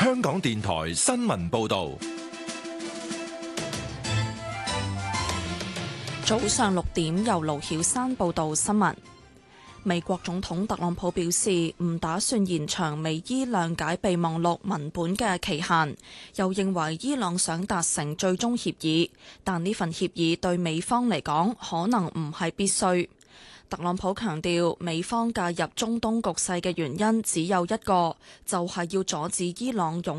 香港電台新聞報道。 早上6點，由盧曉珊報道新聞。美國總統特朗普表示唔打算延長美伊諒解備忘錄文本嘅期限，又認為伊朗想達成最終協議，但呢份協議對美方嚟講可能唔係必須。特朗普強調，美方介入中東局勢嘅原因只有一個，就係要阻止伊朗擁